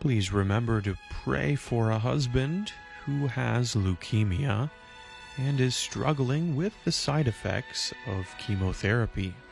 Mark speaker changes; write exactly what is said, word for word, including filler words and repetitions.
Speaker 1: Please remember to pray for a husband who has leukemia and is struggling with the side effects of chemotherapy.